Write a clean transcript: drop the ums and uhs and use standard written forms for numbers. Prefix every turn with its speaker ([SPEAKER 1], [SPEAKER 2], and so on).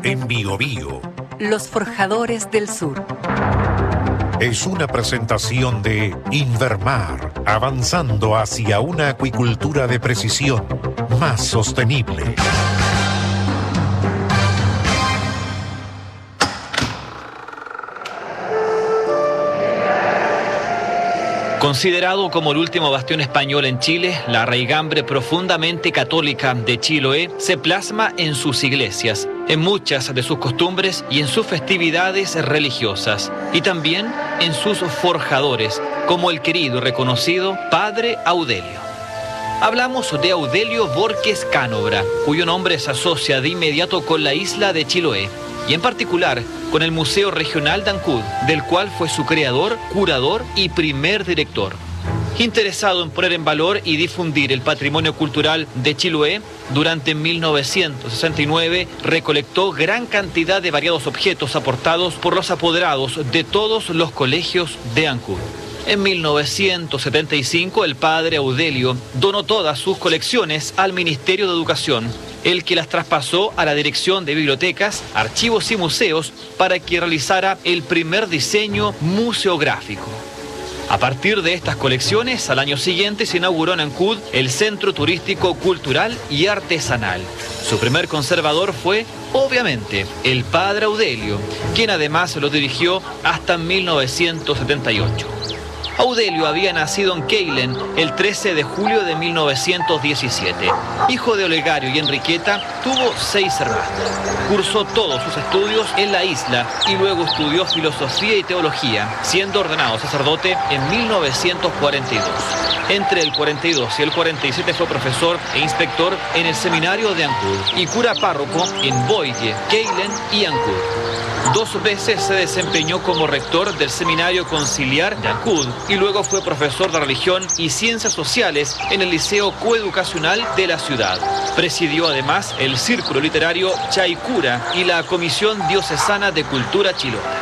[SPEAKER 1] en Biobío.
[SPEAKER 2] Los Forjadores del Sur.
[SPEAKER 1] Es una presentación de Invermar, avanzando hacia una acuicultura de precisión más sostenible.
[SPEAKER 3] Considerado como el último bastión español en Chile, la raigambre profundamente católica de Chiloé se plasma en sus iglesias, en muchas de sus costumbres y en sus festividades religiosas, y también en sus forjadores, como el querido y reconocido Padre Audelio. Hablamos de Audelio Borges Cánobra, cuyo nombre se asocia de inmediato con la isla de Chiloé, y en particular con el Museo Regional de Ancud, del cual fue su creador, curador y primer director. Interesado en poner en valor y difundir el patrimonio cultural de Chiloé, durante 1969 recolectó gran cantidad de variados objetos aportados por los apoderados de todos los colegios de Ancud. En 1975, el padre Audelio donó todas sus colecciones al Ministerio de Educación, el que las traspasó a la Dirección de Bibliotecas, Archivos y Museos para que realizara el primer diseño museográfico. A partir de estas colecciones, al año siguiente se inauguró en Ancud el Centro Turístico Cultural y Artesanal. Su primer conservador fue, obviamente, el padre Audelio, quien además lo dirigió hasta 1978. Audelio había nacido en Keilen el 13 de julio de 1917. Hijo de Olegario y Enriqueta, tuvo 6 hermanos. Cursó todos sus estudios en la isla y luego estudió filosofía y teología, siendo ordenado sacerdote en 1942. Entre el 42 y el 47 fue profesor e inspector en el seminario de Ancud y cura párroco en Boille, Keilen y Ancud. 2 veces se desempeñó como rector del Seminario Conciliar de Ancud y luego fue profesor de religión y ciencias sociales en el Liceo Coeducacional de la ciudad. Presidió además el Círculo Literario Chaicura y la Comisión Diocesana de Cultura Chilota.